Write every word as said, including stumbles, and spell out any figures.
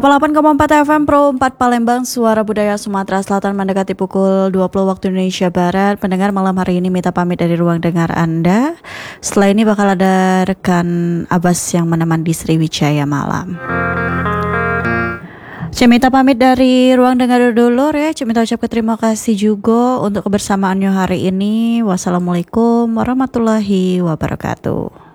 delapan koma empat F M Pro empat Palembang, Suara Budaya Sumatera Selatan mendekati pukul dua puluh waktu Indonesia Barat. Pendengar, malam hari ini Mita pamit dari ruang dengar Anda. Setelah ini bakal ada rekan Abbas yang menemani di Sriwijaya malam. Cemita pamit dari ruang dengar dulu ya. Cemita ucapkan terima kasih juga untuk kebersamaannya hari ini. Wassalamualaikum warahmatullahi wabarakatuh.